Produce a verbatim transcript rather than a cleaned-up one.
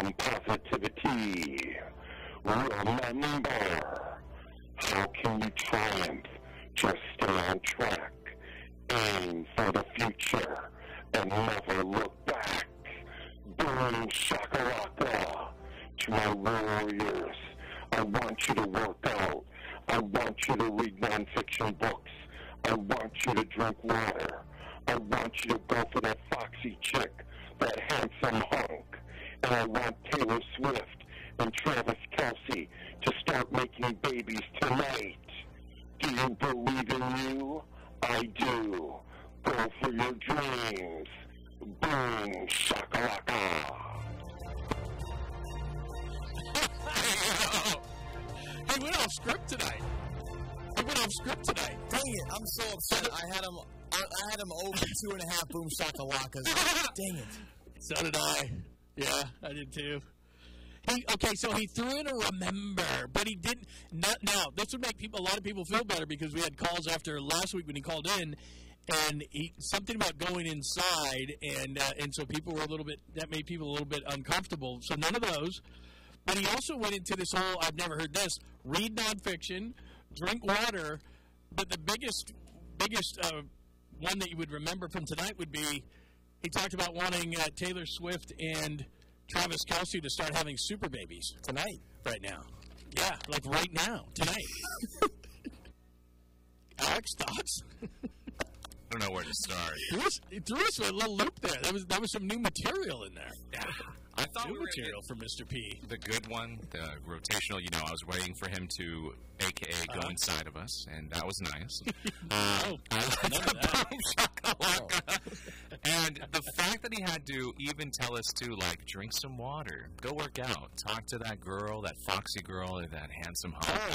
some positivity. Remember, how can you triumph? Just stay on track. Aim for the future and never look back. Boom shakalaka. To my warriors, I want you to work out. I want you to read nonfiction books. I want you to drink water. I want you to go for that foxy chick, that handsome hunk. And I want Taylor Swift and Travis Kelce to start making babies tonight. Do you believe in you? I do. Go for your dreams. Boom shakalaka. He went off script tonight. He went off script tonight. Dang it! I'm so upset. I had him. I, I had him over two and a half boom shakalakas. Dang it! So did I. Yeah, I did too. He, okay, so he threw in a remember, but he didn't. Not, now, this would make people, a lot of people feel better because we had calls after last week when he called in, and he, something about going inside, and uh, and so people were a little bit. That made people a little bit uncomfortable. So none of those. But he also went into this whole, I've never heard this, read nonfiction, drink water, but the biggest biggest uh, one that you would remember from tonight would be, he talked about wanting uh, Taylor Swift and Travis Kelce to start having super babies. Tonight. Right now. Yeah, like right now, tonight. Alex, thoughts? I don't know where to start. He threw us, he threw us a little loop there. That was that was some new material in there. Yeah. I thought new we were material for Mister P. The good one, the rotational, you know, I was waiting for him to, A K A, go Uh-huh. inside of us, and that was nice. Oh, I like none of the that. boom shakalaka. And the fact that he had to even tell us to, like, drink some water, go work out, talk to that girl, that foxy girl, or that handsome hunk.